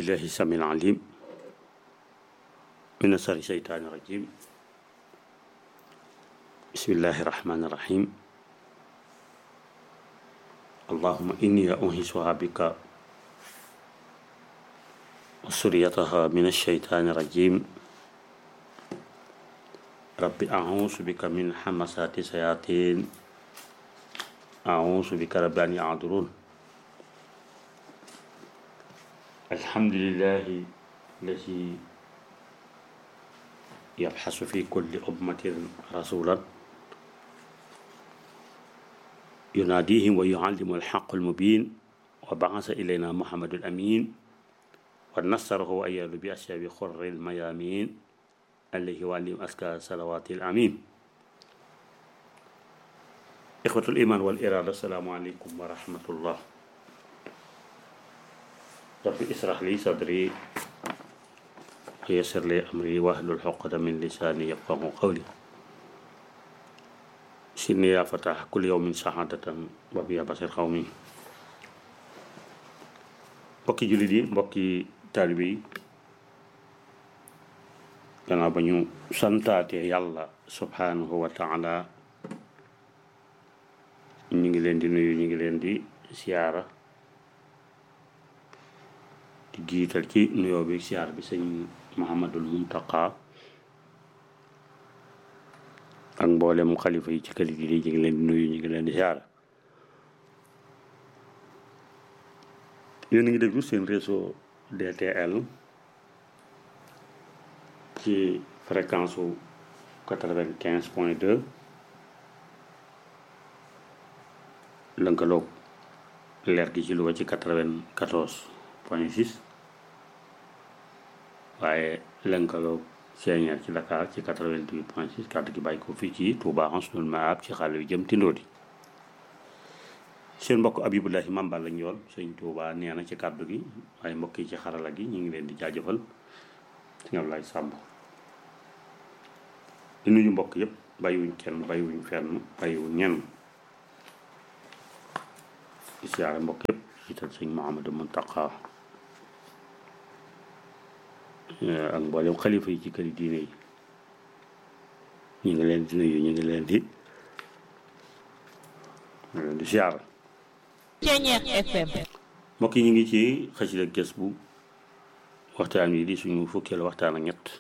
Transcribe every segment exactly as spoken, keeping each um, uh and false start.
بالله السميع العليم من شر الشيطان الرجيم بسم الله الرحمن الرحيم اللهم إني أنهشها بك وسريتها من الشيطان الرجيم رب أعوذ بك من همسات الشياطين أعوذ بك رب أن يحضرون الحمد لله الذي يبحث في كل أمة رسولا يناديهم ويعلم الحق المبين وبعث إلينا محمد الأمين ونصره وأيده بأشياء خر الميامين الذي يعلم أزكى صلوات الأمين إخوة الإيمان والإرادة السلام عليكم ورحمة الله رب اشرح لي صدري ويسر لي أمري واحلل عقدة من لساني يفقهوا قولي سني يا فتح كل يوم سعادة وبيا بصير قومي mbokki jullit yi mbokki taalibe yi gannaaw ba ñu santaate yàlla subhanahu wa taala ñu ngi leen di nuyu ñu ngi leen di siyaara di jiital ci nuyoo bi siyaar bi sëñ Muhammadul Muntaqa ak mboolem xalifa yi ci kër gi ñu ngi leen di nuyu ñu ngi leen di siyaara yéen a ngi déglu seen réseau D T L ci fréquence su quatre-vingt-quinze point deux lënkaloog leer gi ci Louga ci quatre-vingt-quatorze point six waaye lënkaloog Sénière ci Dakar ci quatre-vingt-huit point six kàddu gi bàyyi ko fii ci Touba Ansoul Mahab ci xàll yu jëm Tindodi seen mbokk Abibulahi Mambal lañ yoon sëñ Touba nee na ci kàddu gi waaye mbokk yi ci xarala gi ñu ngi leen di jaajëfal sëñ Ablaye Samb di nuyu mbokk yëpp bàyyiwuñ kenn bàyyiwuñ fenn bàyyiwuñ ñenn di siyaare mbokk yëpp jiital sëñ Mouhamadou Mountakha ak mboolem xalifa yi ci këri diine yi ñu ngi leen di nuyu ñu ngi leen di ñu leen di siyaare mbokk yi ñu ngi ci xasida gës bu waxtaan wi di suñu fukkeelu waxtaan ak ñett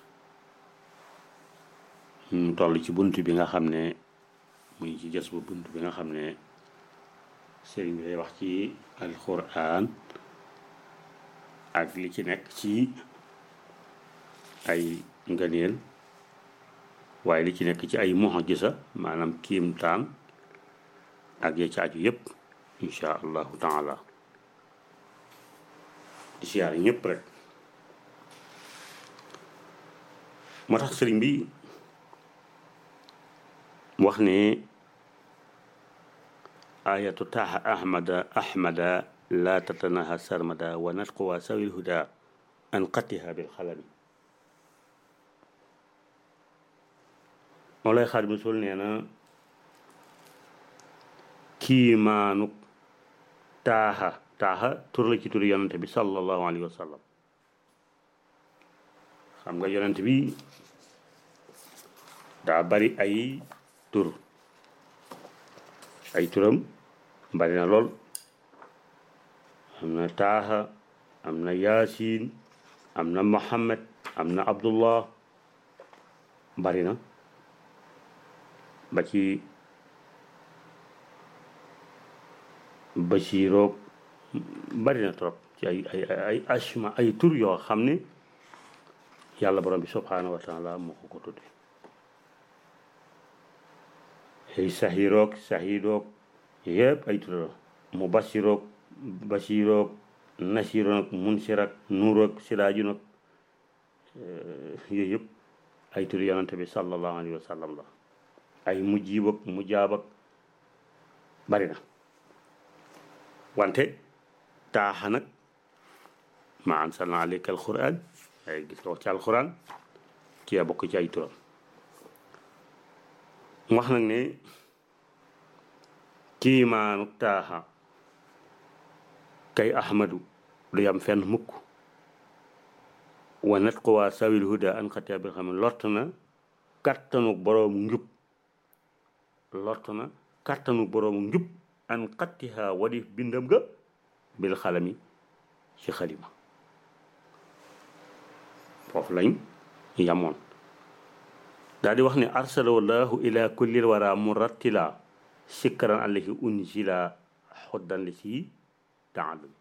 ñu toll ci bunt bi nga xam ne muy ci gës bu bunt bi nga xam ne sëriñ bi day wax ci alxuraan ak li ci nekk ci ay ngëneel waaye li ci nekk ci ay mu'jiza maanaam kiimtaan ak ya ci aju yépp insha allahu taala di siyaare ñëpp rek moo tax sëriñ bi wax ne ayatu taaha ahmada ahmada la tatanaha sarmada wa natquwa sawil huda an qatiha bil xalami moo lay xaar bi sul nee na kiimaanuk taaha taaha tur la ci turi yonante bi sallallahu alayhi wa sallam xam nga yonante bi daa bari ay tur ay turam bari na lool am na taaha am na yaasin am na muhammad am na abdullah bari na ba ci basiroog bari na trop ci ay ay ay asma ay tur yoo xam ne yàlla borom bi subhanahu wa taala moo ko ko tudde ay sahiroog sahidoog yëpp ay tur la mu basiroog basiroog nasiroog munsirak nuuroog sidaaju nag yooyu yëpp ay tur yonante bi sallallahu alayhi wa sallam la ay mujjibak mujjaabak bari na wante taaxa nag ma ansalna alayka alquran ay gis nga wax ci alquran ci a bokk ci ay turam wax nag ne kiimaanu taaxa kay ahmadu du yam fenn mukk wa natquwaa sawil huda an xatiya bil xam lott na kattanu boroomu njub lott na kattanu boroomu njub an xattiha wadif bindam ga bil xalami ci xalima foofu lañ yamoon daal di wax ne arsala wallahu ila kullil wara murattila sikkaran alayhi unzila xoddan li si taalum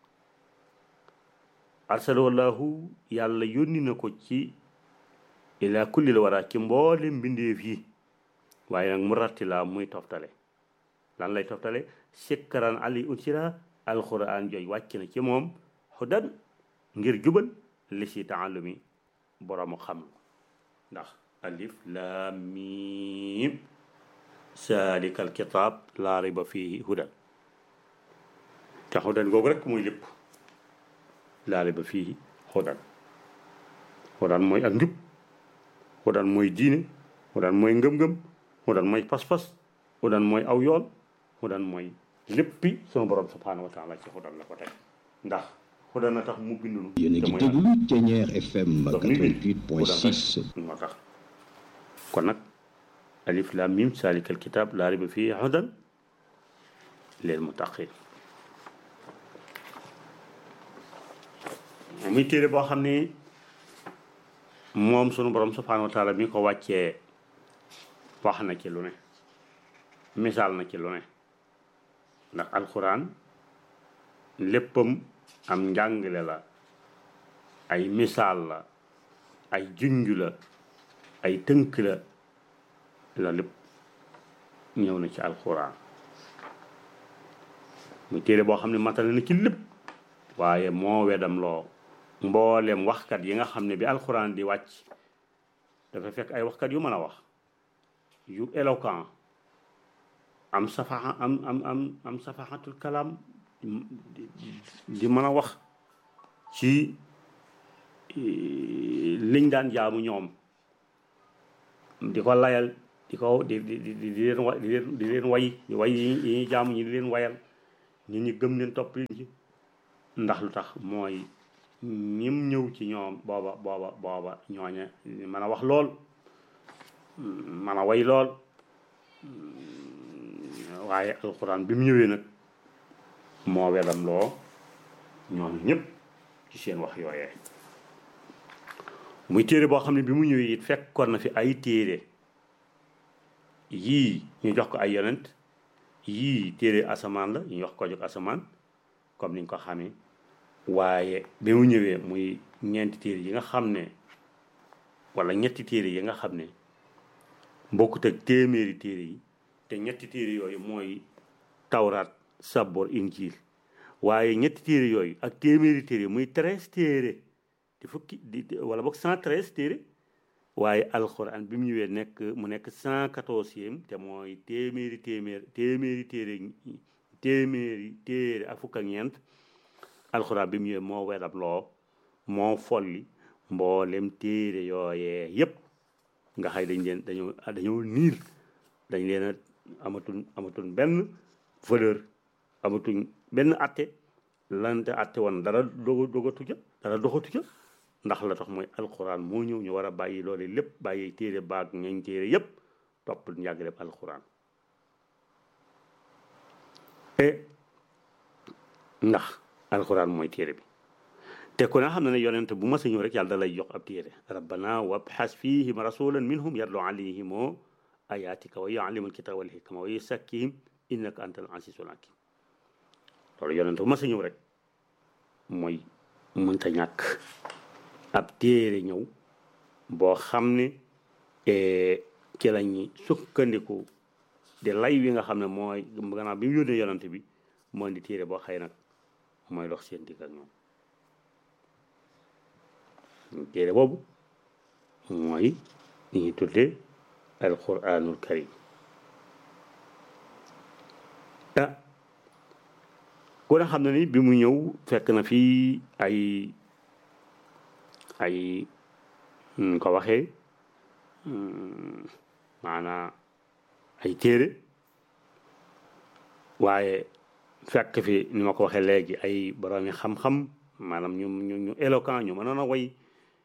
arsala wallahu yàlla yónni na ko ci ila kullil wara ci mboole mbindeef yi waaye nag murattila muy toftale lan lay toftale sikkaran alayhi unzila alquran jooy wàcc na ci moom xoddan ngir jubal li si taalumi boroomu xam ndax alif laam miim zaalikal kitaab laa rayba fiihi hudan te hudan googu rek mooy lépp laa rayba fiihi hudan hudan mooy ak njub hudan mooy diine hudan mooy ngëm-ngëm hudan mooy pas-pas hudan mooy aw yoon hudan mooy léppi sama borom subhaanahu wa taala ci hudan la ko teg ndax hudan na tax mu bindunu yéen a ngi déglu Thiéniere F M quatre-vingt-huit point six moo tax kon nag alif laam miim zaalikal kitaab laa rayba fiihi hudan lil muttaqiin muy téere boo xam ne moom sunu borom subhaanahu wa taala mi ko wàccee wax na ci lu ne misaal na ci lu ne ndax alxuraan léppam am njàngale la ay misaal la ay junj la ay tënk la la lépp ñëw na ci alxuraan muy téere boo xam ne matale na ci lépp waaye moo wedam loo mboolem waxkat yi nga xam ne bi alxuraan di wàcc dafa fekk ay waxkat yu mën a wax yu éloquent am safaxa am am am am safaxatul kalaam di mën a wax ci liñ daan jaamu ñoom di ko layal di ko di di di di leen wa di leen di leen way di way yi ñuy jaamu ñi di leen wayal nit ñi gëm leen topp leen ci ndax lu tax mooy ñim ñëw ci ñoom booba booba booba ñooña mën a wax lool mën a way lool waaye alxuraan bi mu ñëwee nag moo welam loo ñoom ñëpp ci seen wax yooyee muy téere boo xam ne bi mu ñëwee it fekkoon na fi ay téere yii ñu jox ko ay yonent yii téere asamaan la ñu jox ko jóg asamaan comme niñ ko xamee waaye bi mu ñëwee muy ñeenti téere yi nga xam ne wala ñetti téere yi nga xam ne bokkut ak téeméeri téere yi te ñetti téere yooyu mooy tawraat sabor injil waaye ñetti téere yooyu ak téeméeri téere muy treize téere di fukki di wala boog cent treize téere waaye alxuraan bi mu ñëwee nekk mu nekk cent quatorzième te mooy téeméeri téeméer téeméeri téere téeméeri téere ak fukk ak ñeent alxuraan bi mu ñëwee moo wedam loo moo folli mboolem téere yooyee yépp nga xay dañ leen dañoo dañoo niil dañ leen a amatuñ amatuñ benn valeur amatuñ benn atte lante atte woon dara doga dogatu ca dara doxatu ca ndax la tax mooy alxuraan moo ñëw ñu war a bàyyi loolu lépp bàyyi téere baag ñañ téere yépp topp njàngaleeb alxuraan e ndax alxuraan mooy téere bi te ku ne xam ne ne yonent bu mas a ñëw rek yàlla da lay jox ab téere rabbana wabxas fihim rasulan minhum yatlu alayhim ayatika wa yuallimul kitaba wal hikma wa yusakkihim innaka antal azizul hakim loolu yonent bu mas a ñëw rek mooy mënta ñàkk ab téere ñëw boo xam ne ci lañuy sukkandiku di lay wi nga xam ne mooy gannaaw bi mu yónnee yonent bi moo di téere boo xëy nag mooy dox seen digg ak ñoom téere boobu mooy li ñuy tuddee alquranul karim ah ku ne xam ne ni bi mu ñëw fekk na fii ay ay ñu ko waxee maanaam ay téere waaye fekk fi ni ma ko waxee léegi ay boroomi xam-xam maanaam ñu ñu ñu éloquent ñu mënoon a way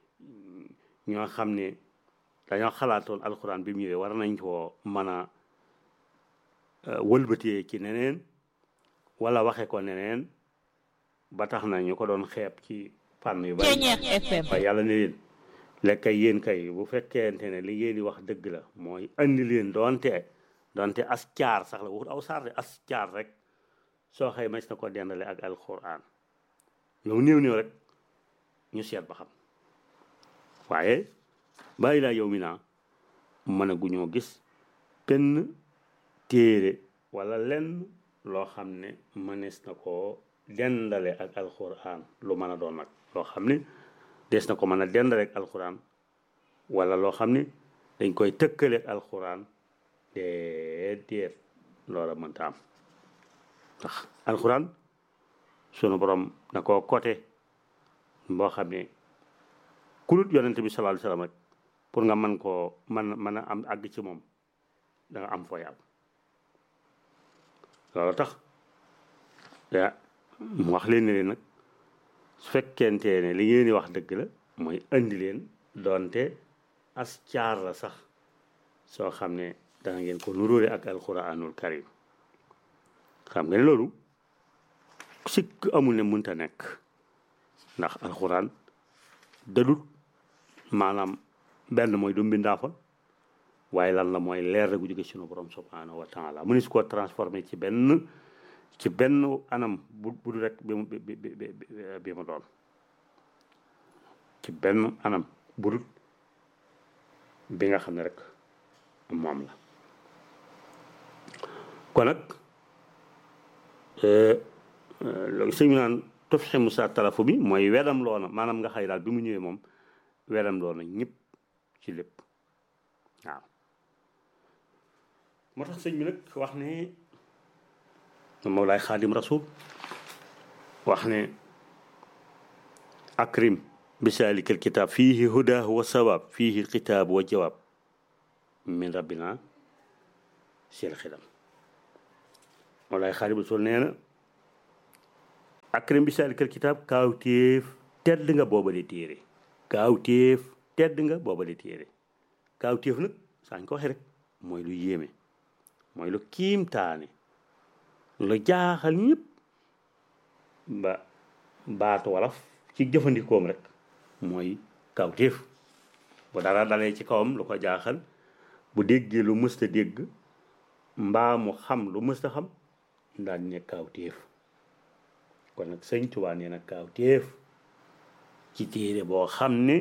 ñoo xam ne dañoo xalaatoon alxuraan bi mu ñëwee war nañ koo mën a wëlbatee ci neneen wala waxe ko neneen ba tax na ñu ko doon xeeb ci fànn yu bari waaye yàlla ne leen lekk kay yéen kay bu fekkente ne li ngeen di wax dëgg la mooy andi leen doonte doonte as caar sax la waxut aw saar de as caar rek soo xëy mas na ko dendale ak alxuraan yow néew néew rek ñu seet ba xam waaye bàyyi laa yow mi naa mën a guñoo gis benn téere wala lenn loo xam ne mënees na koo dendale ak alxuraan lu mën a doon nag loo xam ne des na ko mën a dendale ak alxuraan wala loo xam ne dañ koy tëkkale ak alxuraan déedéet loola mënta am ndax alxuraan sunu borom na koo côté boo xam ne kulut yonente bi sallallahu alayhi wasallam rek pour nga mën koo mën mën a am àgg ci moom da nga am fooy am loolu tax ya mu wax leen ne leen nag su fekkente ne li ngeen di wax dëgg la mooy indi leen doonte as caar la sax soo xam ne dana ngeen ko nuróore ak alquranul karim xam nga ne loolu sikk amul ne mënta nekk ndax alquran dadut maanaam benn mooy du mbindaafa waaye lan la mooy leer rek gu jóge sunu borom subhanahu wa taala mu ne su ko transformé ci benn ci benn anam bu bu rek bi mu bi bi bi mu doon ci benn anam bu dul bi nga xam ne rek moom la kon nag loolu sëñ bi naan tofxe musa talafu bi mooy wedam loona maanaam nga xëy daal bi mu ñëwee moom wedam loona ñëpp ci lépp waaw moo tax sëñ bi nag wax ne Mawlaay Xaadim Rasul wax ne akrim bisaalika alkitab fiihi hudaahu wa sawaab fiihi alkitaabu wa jawaab min rabbina seel xidam Mawlaay Xaadim Rasul nee na akrim bisaalika alkitab kaawteef tedd nga booba di téere kaawteef tedd nga booba di téere kaawteef nag saa ñu ko waxee rek mooy lu yéeme mooy lu kiimtaane lu jaaxal ñëpp ba baatu wolof ci jëfandikoom rek mooy kawtéef bu dara dalee ci kawam lu ko jaaxal bu déggee lu mësta dégg mbaa mu xam lu mësta xam daal ne kawtéef kon nag sëñ Tuubaa nee na kawtéef ci téere boo xam ne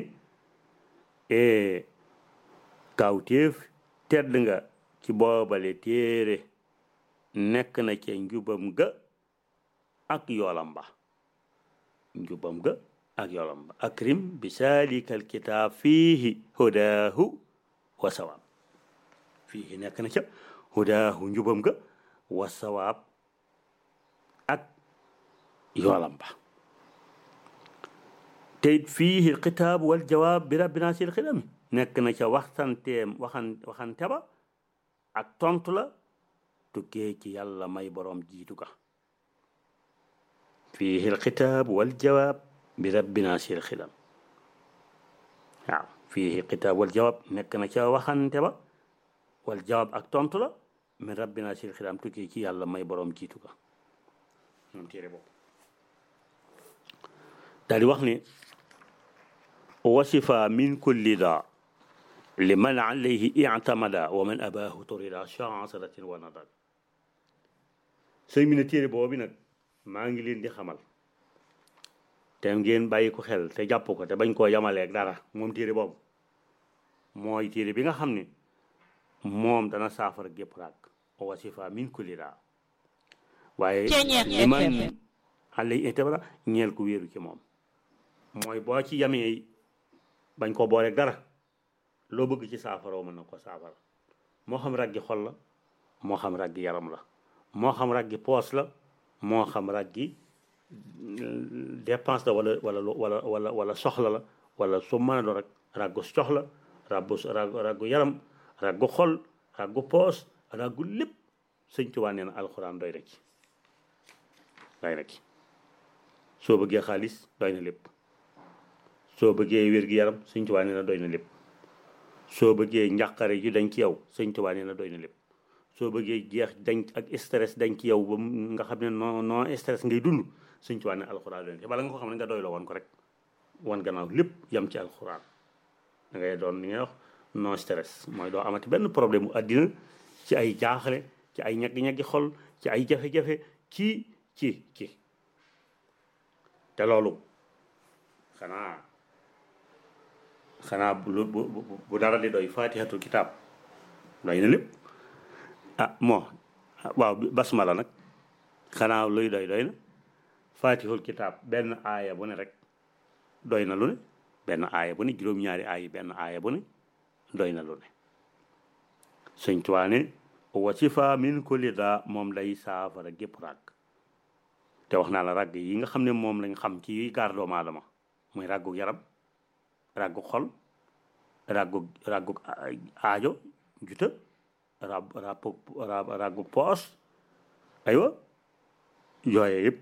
kawtéef tedd nga ci boobale téere nekk na ca njubam ga ak yoolam ba njubam ga ak yoolam ba akrim bi saalika alkitaab fiihi hudaahu wa sawaab fiihi nekk na ca hudaahu njubam ga wa sawaab ak yoolam ba te it fiihi alkitaab wal jawaab bi rabbina sil xidami nekk na ca waxtanteem waxan waxante ba ak tontu la tukkee ci yàlla may boroom jiitu ka fiihi alxitaab wal jawaab bi rabbina sil xidam waaw fiihi alxitaab wal jawaab nekk na ca waxante ba wal jawaab ak tontu la min rabbina sil xidam tukkee ci yàlla may boroom jiitu ka moom téere boobu daal di wax ne wasifa min kulli daa liman alayhi i'tamada wa man abaahu turida shaasaratin wa nadal sëñ bi ne téere boobu nag maa ngi leen di xamal te ngeen bàyyi ko xel te jàpp ko te bañ koo yamaleeg dara moom téere boobu mooy téere bi nga xam ne moom dana saafara gépp ràgg wasifa min kulli daa waaye liman alayhi i'tamada ñeel ku wéeru ci moom mooy boo ci yamee bañ koo booleeg dara loo bëgg ci saafara mën na ko saafara moo xam raggi xol la moo xam raggi yaram la moo xam raggi poos la moo xam raggi dépense la wala wala wala wala wala soxla la wala su mën a doon rek raggu soxla raggu raggu yaram raggu xol raggu poos raggu lépp sëñ Tuubaa nee na alxuraan doy na ci doy na ci soo bëggee xaalis doy na lépp soo bëggee wér-gi-yaram sëñ Tuubaa nee na doy na lépp soo bëggee njàqare ji dañ ci yow sëñ Tuubaa nee na doy na lépp soo bëggee jeex dañ ak stress dañ ci yow ba nga xam ne non non stress ngay dund sëñ Tuubaa ne alxuraan doy na bala nga ko xam ne nga doy la woon ko rek wan gannaaw lépp yam ci alxuraan da ngay doon li ngay wax non stress mooy doo amati benn problème mu àddina ci ay jaaxle ci ay ñaggi-ñaggi xol ci ay jafe-jafe ci ci ci te loolu xanaa xanaa bu bu bu dara di doy fatihatul kitaab doy na lépp ah moo waaw basmala nag xanaa luy doy doy na fatihul kitaab benn aaya bu ne rek doy na lu ne benn aaya bu ne juróom-ñaari aaya benn aaya bu ne doy na lu ne sëñ Tuubaa ne wa shifa min kulli daa moom day saafara gépp ràgg te wax naa la ràgg yi nga xam ne moom lañ xam ci gaar doomu aadama muy ràggu yaram ràggu xol ràggu ràggu aajo juta rab rab ràggu poos aywa yooye yëpp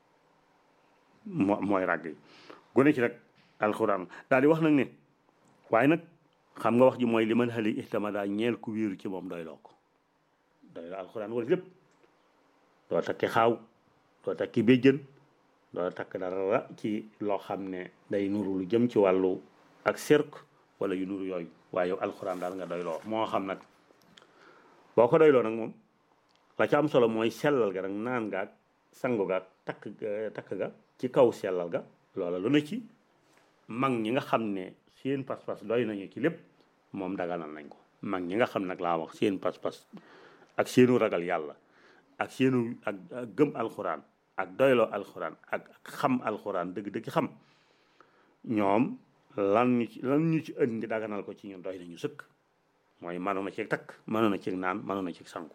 moo mooy ràgg yi gone ci nag alxuraan daal di wax nag ne waaye nag xam nga wax ji mooy li man xali ihtamada ñeel ku wéeru ci moom doy loo ko doy la alxuraan wala lépp doo takki xaaw doo takki béjjën doo takk dara ci loo xam ne day nuru lu jëm ci wàllu ak sirk wala yu nuru yooyu waaye yow alxuraan daal nga doy loo moo xam nag boo ko doy loo nag moom la ca am solo mooy sellal ga nag naan gaag sangu gaag takk takk ga ci kaw sellal ga loola lu ne ci mag ñi nga xam ne seen pas-pas doy nañu ci lépp moom daganal nañ ko mag ñi nga xam nag laa wax seen pas-pas ak seenu ragal yàlla ak seenu ak gëm alxuraan ak doyloo alxuraan ak xam alxuraan dëgg-dëgg xam ñoom lan ñu ci lan ñu ci indi daganal ko ci ñun doy nañu sëkk mooy mënoon na ci takk mënoon na ci naan mënoon na ci sangu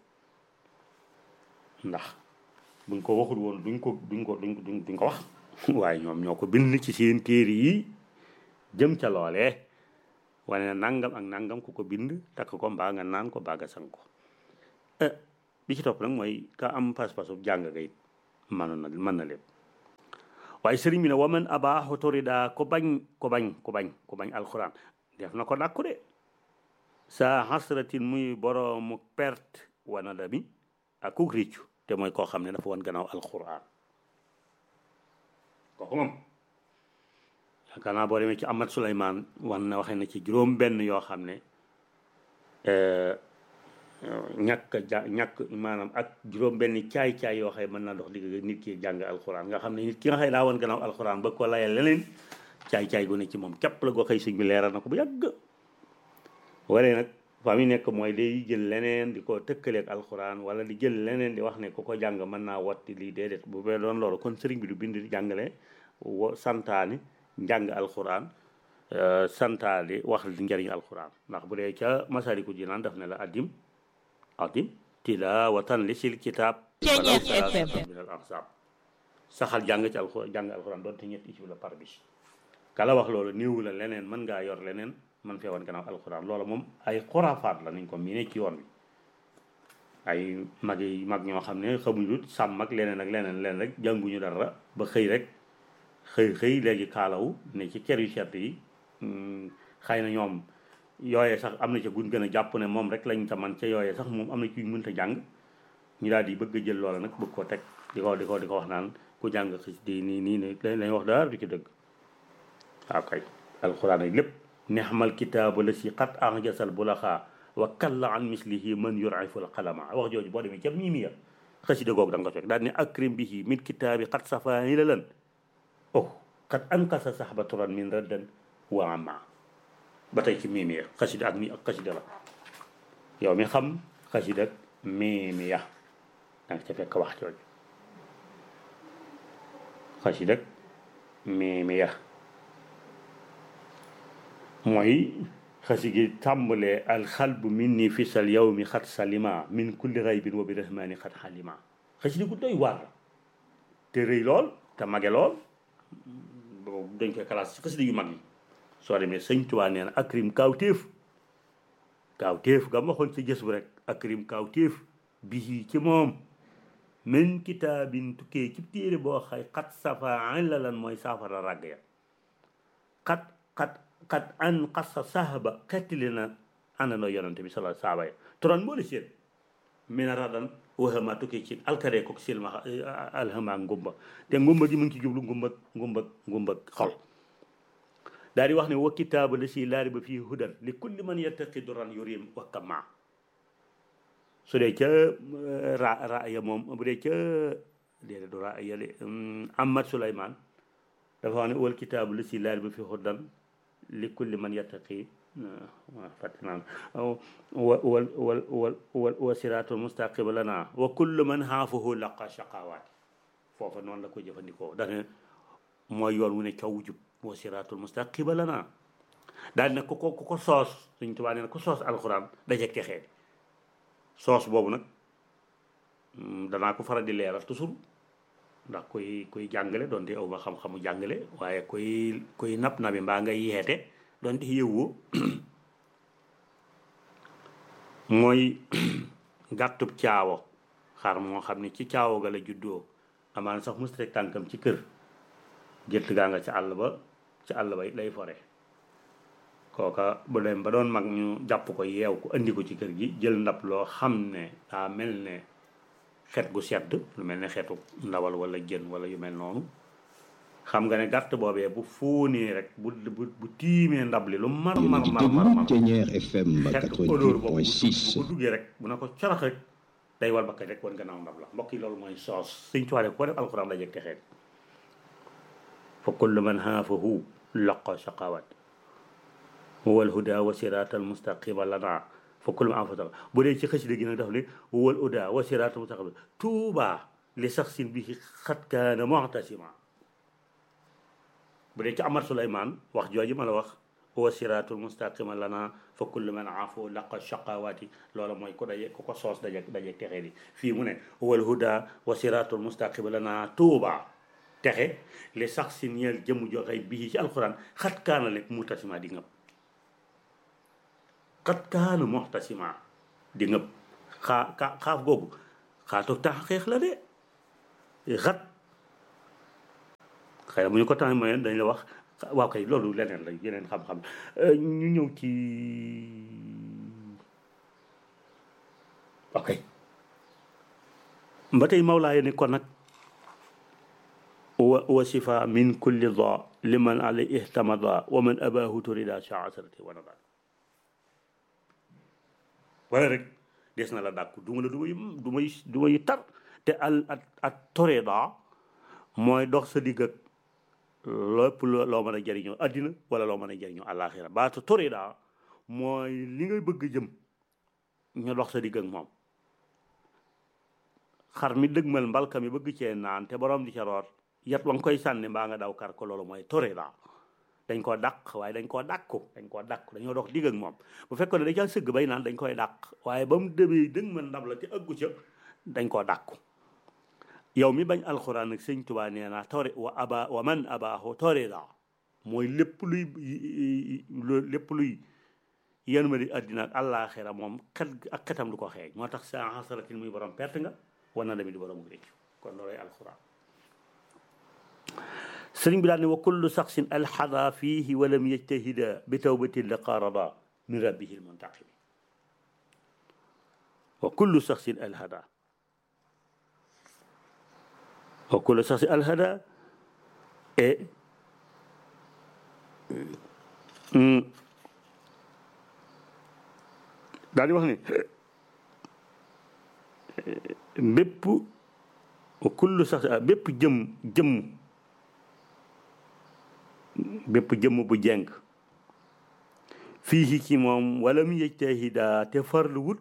ndax buñ ko waxul woon duñ ko duñ ko duñ duñ ko wax waaye ñoom ñoo ko bind ci seen téere yi jëm ca loolee wane na nangam ak nangam ku ko bind takk ko mbaa nga naan ko mbaa nga sang ko bi ci topp nag mooy ka am pas-pasu jàng nga it mën na mën na lépp waaye sëriñ bi ne waman abaaxu torida ko bañ ko bañ ko bañ ko bañ alxuraan def na ko dàkku de sa xasratin muy boroomu perte wana dami ak ku réccu te mooy koo xam ne dafa wan gannaaw alxuraan kooku moom yaakaar naa boo demee ci Ahmad Souleymane wan na waxee na ci juróom benn yoo xam ne ñàkk ja ñàkk maanaam ak juróom benn caay-caay yoo xam ne mën naa dox digg nit ki jàng alxuraan nga xam ne nit ki nga xëy daa wan gannaaw alxuraan ba ko layal leneen caay-caay gu ne ci moom képp la goo xëy sëñ bi leeral na ko bu yàgg waree nag fa mi nekk mooy day jël leneen di ko tëkkaleeg alxuraan wala di jël leneen di wax ne ku ko jàng mën naa watti lii déedéet bu bee doon loolu kon sëriñ bi du bind jàngale wo santaani njàng alxuraan santaani wax li njëriñ alxuraan ndax bu dee ca Masaalikul Jinaan daf ne la addim addim tilaawatan li sil kitaab min al ahsaab saxal jàng ci alxuraan jàng alxuraan doon te ñetti isib la par bis kala wax loolu néewu la leneen mën ngaa yor leneen man fee woon gannaaw alxuraan loola moom ay xuraafaat la nañ ko mii ne ci yoon bi ay mag yi mag ñoo xam ne xamuñu sàmm ak leneen ak leneen leneen rek jànguñu dara ba xëy rek xëy xëy léegi kaalawu ne ci kër yu sedd yi xëy na ñoom yooyee sax am na ca guñ gën a jàpp ne moom rek lañ ta man ca yooyee sax moom am na ci mënta jàng ñu daal di bëgg a jël loola nag bëgg ko teg di ko di ko di ko wax naan ku jàng xis di nii nii ne lañ wax dara du ci dëgg waaw kay alxuraan ak lépp nexmal kitaabu la si xat anjasal bu la xaa wa kalla an mislihi man yuriful xalama wax jooju boo demee ca mii mi ya xasida googu da nga ko fekk daal ne akrim bihi min kitaabi xat safaani la lan oh xat ankasa saxbaturan min raddan wa ama ba tey ci mii mi ya xasida ak mi ak xasida la yow mi xam xasida ak mii mi ya da nga ca fekk wax jooju xasida ak mii mi ya mooy xasi gi tàmbalee alxalbu min ni fisal yow mi xat salima min kulli raybin wa bi rahmani xat xalima xasi di gu doy waar la te rëy lool te mage lool boobu dañ koy classe ci xasi yu mag yi soo demee sëñ Tuubaa nee na akrim kaawteef kaawteef ga ma waxoon ci gës bu rek akrim kaawteef bii ci moom min kitaabin tukkee ci téere boo xay xat safa la lan mooy saafara ràgg ya xat xat xat an xasa sahaba xettili na àndandoo yonante bi sala saaba ya turan moo la seen mina radan waxama tukkee ci alkare ko silma alhama ngumba te ngumba gi mu ngi ci jublu ngumba ngumba ngumba xol daal di wax ne wa kitaaba la si laari ba fii hudan li kulli man yattaqi duran yurim wa kama su dee ca ra ra ya moom bu dee ca déedéet du ra ya de Ahmad Souleymane dafa wax ne wal kitaabu la si laari ba fii hudan li kulli man yattaqi waaw fàtte naan wa wal wal wal wal wa siraatul mustaqima lana wa kullu man xaafahu laqa shaqawaati foofa noonu la ko jëfandikoo dane mooy yoon wu ne caw jub wa siraatul mustaqima lana daal ne ku ko ku ko soos Sëñ Tuubaa nee na ku soos alxuraan dajeeg texee soos boobu nag danaa ko faral di leeral toujours ndax koy koy jàngale doonte aw ma xam-xamu jàngale waaye koy koy nap nabi mbaa ngay yeete doonte yëwwoo mooy gàttub caawo xar moo xam ne ci caawo ga la juddoo amaan sax musta teg tànkam ci kër gétt gaa nga ci àll ba ci àll ba lay fore kooka bu dem ba doon mag ñu jàpp ko yeew ko andi ko ci kër gi jël ndab loo xam ne daa mel ne xet gu sedd lu mel ne xetu ndawal wala jën wala yu mel noonu xam nga ne gàtt boobee bu fóonee rek bu bu bu tiimee ndab li lu mar mar mar mar mar xet odeur boobu bu duggee rek bu na ko corox rek day wal bakka rek wan gannaaw ndab la mbokk yi loolu mooy soos Sëñ Tuubaa ko def alxuraan la jeg te xeet fa kullu man xaafahu laqa shaqawat wal huda wa siraatal mustaqima lana fa kullu man xaafahu bu dee ci xasida gi nag daf ne wal huda wa siraatal mustaqima tuuba li saxsin bihi xat kaana mu'tasima bu dee ci Ahmad Souleymane wax jooju ma la wax wa siraatul mustaqima lana fa kullu man aafu laqa shaqawaati loola mooy ku daje ku ko soos daje daje texe di fii mu ne wal huda wa siraatul mustaqima lana tuuba texe li sax si ñeel jëmm joxey bii ci alquran xat kaana lekk muxtasima di ngëb xat kaana muxtasima di ngëb xaa ka xaaf googu xaatoog taxaxeex la de xat xëy na bu ñu ko temps moyen dañ la wax waaw kay loolu leneen la yeneen xam-xam ñu ñëw ci ok ba tey Mawlaaya ne kon nag wa wa sifa min kulli da liman alay ihtamada wa man abahu turida shaasarati wa nada wala rek des na la dàkku duma la duma yu duma yu duma yu tar te al at at torida mooy dox sa digg ak lépp loo mën a jëriñoo addina wala loo mën a jëriñoo àllaaxira baatu torida mooy li ngay bëgg jëm ñu dox sa digg ak moom xar mi dëgmal mbalka mi bëgg cee naan te borom di ca root yat wa nga koy sànni mbaa nga daw kar ko loolu mooy torida dañ koo dàq waaye dañ koo dàkku dañ koo dàkku dañoo dox digg ak moom bu fekkoon ne dañ caa sëgg bay naan dañ koy dàq waaye ba mu demee dëgmal ndab la te ëggu ca dañ koo dàkku yow mi bañ alxuraan nag Sëñ Tuubaa nee naa tori wa aba wa man abaahu torida mooy lépp luy lépp luy yéen ma di àddina ak àllaaxira moom xet ak xetam du ko xeeñ moo tax sa xasaratin muy borom perte nga war na dami di borom réccu kon looloy alxuraan sëriñ bi daal ne wa kullu saxsin alxada fiihi walam yajtahida bi tawbatin la qaarada min rabbihi almuntaqimi wa kullu saxsin alhada wa kullu saxsin alhada et daal di wax ne bépp wa kullu saxsin bépp jëm jëmm bépp jëmm bu jeng fii ci moom wala mu yejtahida te farlu wut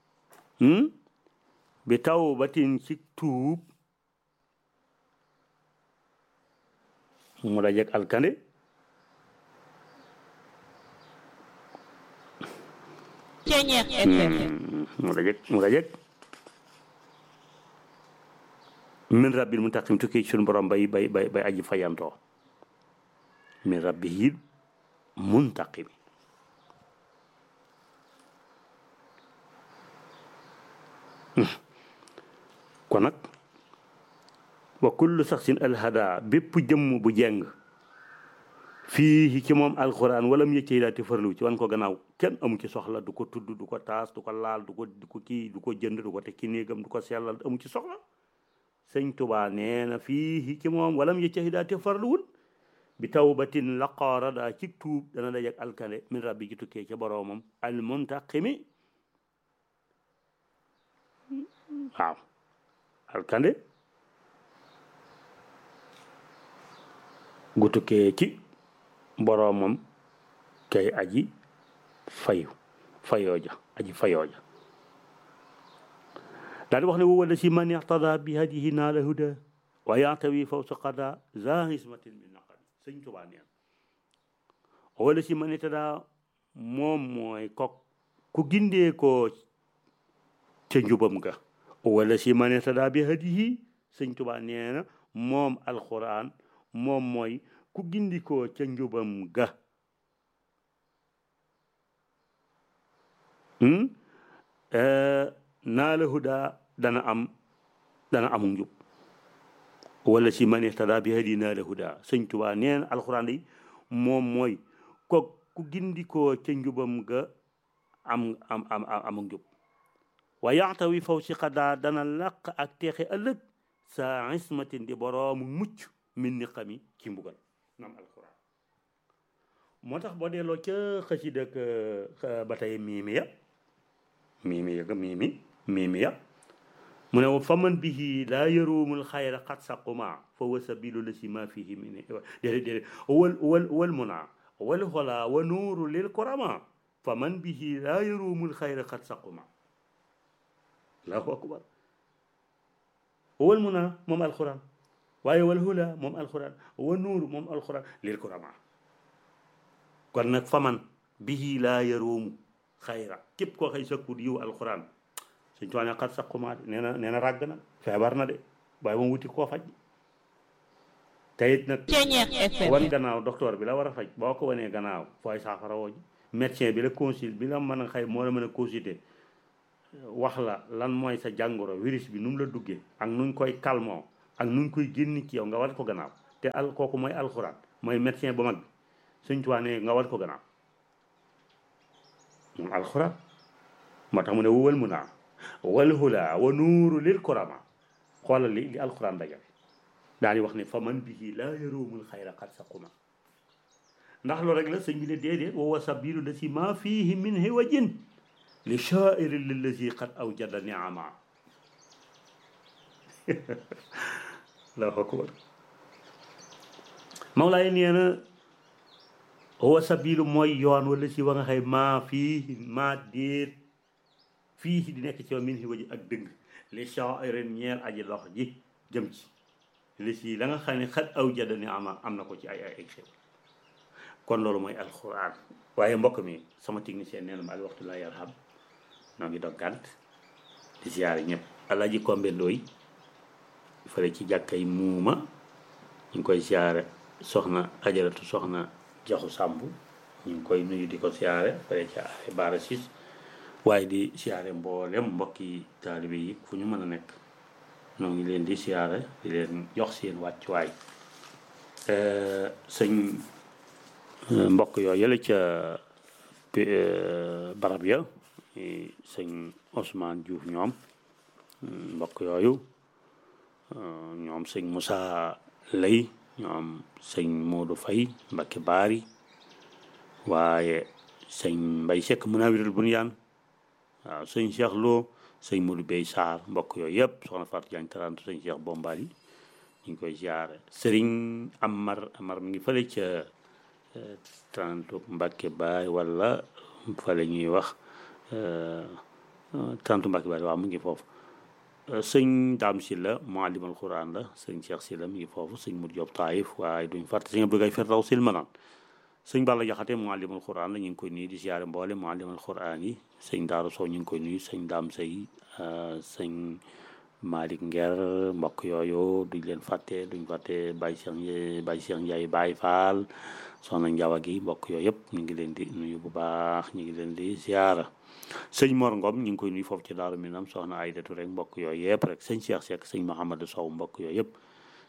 bi tawbatin ci tuub mu dajeg alkande mu dajeg mu dajeg min rabbil muntaqim tukki ci sunu borom bay bay bay bay aji fayantoo min rabbihi muntaqimi kon nag wa kullu saxsin alhada bépp jëmm bu jeng fii ci moom alxuraan wala mu yëccee daal te farlu ci wan ko gannaaw kenn amu ci soxla du ko tudd du ko taas du ko laal du ko du ko kii du ko jënd du ko teg ci néegam du ko sellal amu ci soxla sëñ Tuubaa nee na fii ci moom wala mu yëccee daal te farluwul bi tawbatin laqaara daa ci tuub dana dajak alkande min rabbi ci tukkee ca boroomam al muntaqimi waaw alkande gu tukkee ci boroomam kay aji fayu fayooja aji fayooja daal di wax ne wowala si man ixtada bi hadihi naala huda wa yaatawi fawsa qada za ismatin min naqabi sëñ Tuubaa neen wala si man ixtada moom mooy kok ku gindee ko ca njubam ga wala si man ixtada bi hadihi sëñ Tuubaa nee na moom alquran moom mooy ku gindikoo ca njubam ga naa la huda dana am dana amu njub wala si man ihtada bi hadi naa la huda sëñ Tuubaa neen alxuraan day moom mooy ko ku gindikoo ca njubam ga am am am amu njub wa yaxtawi faw si xadaa dana laq ak teexe ëllëg sa ismatin di boroomu mucc min niqami ci mbugal nam alquran moo tax boo delloo ca xasida ba tey miimiya miimiya ga miimi miimiya mu ne fa man bihi laa yaruumul xayra xat saquma fa wa sabilu la si ma fihi min déedéet déedéet wal wal wal muna wal xola wa nuuru lil kurama fa man bihi laa yaruumul xayra xat saquma allahu akbar wal muna moom alquran waaye wal hula moom alxuraan wa nuur moom alxuraan lil kurama kon nag faman bihi laa yaroomu xayra képp koo xëy sakkut yiw alxuraan suñ tuwaa ne xat saquma de nee na nee na ràgg na feebar na de waaye moom wuti koo faj teyit nag wan gannaaw docteur bi la war a faj boo ko wanee gannaaw fooy saafara woo ji médecin bi la consulte bi la mën a xëy moo la mën a consulter wax la lan mooy sa jàngoro virus bi nu mu la duggee ak nuñ koy calmoo ak nuñ koy génn ci yow nga war ko gannaaw te al kooku mooy alxuraan mooy médecin bu mag bi suñ tuwaa ne nga war ko gannaaw moom alxuraan moo tax mu ne wowal mu naa wal hula wa nuuru lil kurama xoolal li li alxuraan dajal daal di wax ne fa man bihi laa yaroomul xayra xat saquma ndax loolu rek la sëñ bi ne déedéet wa sabilu la si ma fihi min hiwajin li shaairi lillazi qad awjada niama Allahu akbar Mawlaay nee na wa sabilu mooy yoon wala si wa nga xëy maa fii maa déet fii di nekk ci yow min hiwaji ak dëgg li shaa'irin ñeel aji lox ji jëm ci li si la nga xam ne xat aw jada ni ama am na ko ci ay ay ay xew kon loolu mooy alxuraan waaye mbokk mi sama technicien nee na ma al waxtu laa yarham noo ngi dog gànt di siyaare ñëpp alaaji kombe looy fële ci jàkkay muuma ñu ngi koy siyaare soxna ajaratu soxna jaxu sàmb ñu ngi koy nuyu di ko siyaare fële ci ay baara sis waaye di siyaare mboolem mbokki taalibe yi fu ñu mën a nekk ñoo ngi leen di siyaare di leen jox seen wàccuwaay sëñ mbokk yooyu yële ca barab ya sëñ Ousmane Diouf ñoom mbokk yooyu ñoom sëñ Moussa Lay ñoom sëñ Modou Faye Mbacké Bari waaye sëñ Mbay Sekk Munawirul Bunyaan waaw sëñ Cheikh Lo sëñ Modou Bey Sarr mbokk yooyu yëpp soxna Fatou Diagne tarantu sëñ Cheikh Bombali ñu ngi koy ziare sëriñ Amar Amar mi ngi fële ca tarantu Mbacké Bari wala fële ñuy wax tarantu Mbacké Bari waaw mu ngi foofu sëñ Daam Silla muallimal Quran la sëñ Cheikh Silla mi ngi foofu sëñ Modou Diop Taïf waaye duñ fàtte sëñ Abdou Gaye Firdaw sil manaan sëñ Balla Jaxate muallimal Quran la ñu ngi koy nuyu di siyaare mboole muallimal Quran yi sëñ Daaru Sow ñu ngi koy nuyu sëñ Daam Sey sëñ Malick Nger mbokk yooyu duñ leen fàtte duñ fàtte Baye Cheikh Baye Cheikh Ndiaye Baye Fall soxna Njawa gi mbokk yooyu yëpp ñu ngi leen di nuyu bu baax ñu ngi leen di siyaara sëñ Mor Ngom ñu ngi koy nuyu foofu ci Daaru Minam soxna Aydatu rek mbokk yooyu yëpp rek sëñ Cheikh Seck sëñ Mouhamadou Sow mbokk yooyu yëpp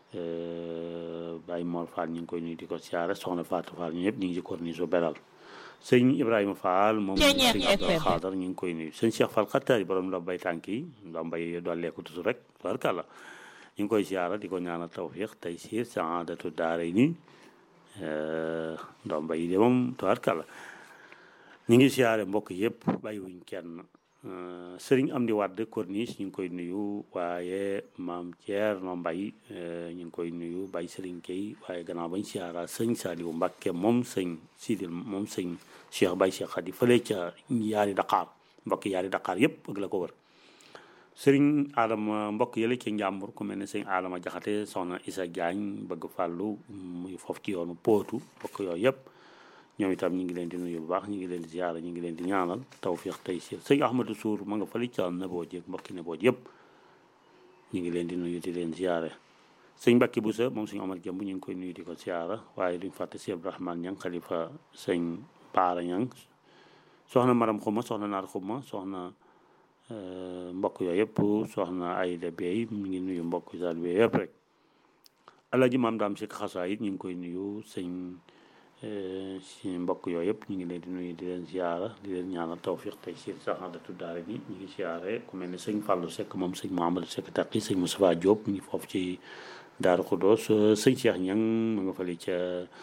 Baye Mor Fall ñu ngi koy nuyu di ko siyaare soxna Fatou Fall ñu ñëpp ñu ngi ci corniche su beral sëñ Ibrahima Fall moom sëñ Abdou Khadar ñu ngi koy nuyu sëñ Cheikh Fall xattaar yi borom ndox bay tànk yi ndox mbay dolleeku toujours rek tubaarkàlla ñu ngi koy siyaara di ko ñaanal tawfiq tey siir saadatu daara yi nii ndox mbay yi de moom tubaarkàlla ñu ngi siyaare mbokk yëpp bàyyiwuñ kenn sëriñ Amdi Wàdd corniche ñu ngi koy nuyu waaye maam Thierno Mbay ñu ngi koy nuyu Baye Sëriñ Kay waaye gannaaw bañ siyaara sëñ Saliou Mbàkke moom sëñ Sidil moom sëñ Cheikh Baye Cheikh Khady fële ca yaari Dakar mbokk yaari Dakar yëpp ak la ko wër sëriñ Adama mbokk yële ci njàmbur ku mel ne sëñ Adama Jaxate soxna Isa Diagne bëgg fàllu muy foofu ci yoonu Pootu mbokk yooyu yëpp ñoom itam ñu ngi leen di nuyu bu baax ñu ngi leen di ziara ñu ngi leen di ñaanal tawfiq tey si sëñ Ahmadou Sour ma nga fali ca Naboo jéeg mbokki Naboo yëpp ñu ngi leen di nuyu di leen ziare sëñ Mbacke Boussa moom suñu Omar Jëmb ñu ngi koy nuyu di ko ziara waaye duñ fàtte si Abdourahmane Ñang xalifa sëñ Baara Ñang soxna Maram Xuma soxna Naar Xuma soxna mbokk yooyu yëpp soxna Ayda Bey ñu ngi nuyu mbokk sal bi yëpp rek Alaaji Maam Daam Sikk Xasaa it ñu ngi koy nuyu sëñ si mbokk yooyu yëpp ñu ngi leen di nuyu di leen ziara di leen ñaanal tawfiq tey si saxaadatu daara ni ñu ngi ziare ku mel ne sëñ Fallou Seck moom sëñ Mouhamadou Seck Taqi sëñ Moustapha Diop ñu ngi foofu ci Daaru Xudoos sëñ Cheikh Ñang mu nga fali ca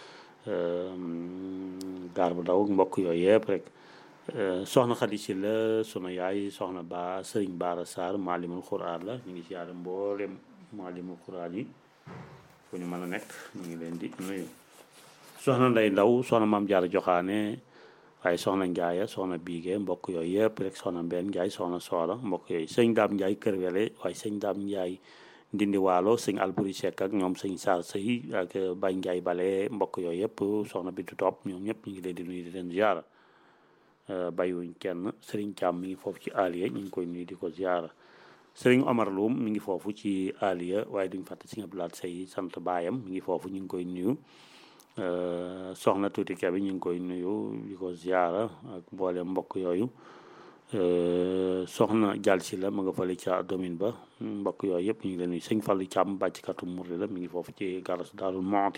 gaar bu daw mbokk yooyu yëpp rek soxna Xadi Si la sunu yaay soxna Ba sëriñ Baara Sarr maalimul Quraan la ñu ngi ziare mboolem maalimul Quraan yi fu ñu mën a nekk ñu ngi leen di nuyu soxna Nday Ndaw soxna Maam Jaara Joxaane waaye soxna Njaaya soxna Biige mbokk yooyu yëpp rek soxna Mbenn Njaay soxna Soora mbokk yooyu sëñ Daam Njaay Kër Wele waaye sëñ Daam Njaay Ndindi Waalo sëñ Alburi Sekk ak ñoom sëñ Saar Sëy ak Bay Njaay Bale mbokk yooyu yëpp soxna Bintu Topp ñoom ñëpp ñu ngi leen di nuyu di leen ziara bàyyiwuñ kenn sëriñ Caam mi ngi foofu ci Aliya ñu ngi koy nuyu di ko ziara sëriñ Omar Loum mi ngi foofu ci Aliya waaye duñ fàtte sëñ Abdoulaat Sey sant baayam mi ngi foofu ñu ngi koy nuyu soxna tuuti Kebe ñu ngi koy nuyu di ko ziara ak mboolem mbokk yooyu soxna Jal Si la ma nga fële ca domine ba mbokk yooyu yëpp ñu ngi leen nuyu sëñ Fallu Càmm bàccikatu Murri la mi ngi foofu ci garas Daarul Muxti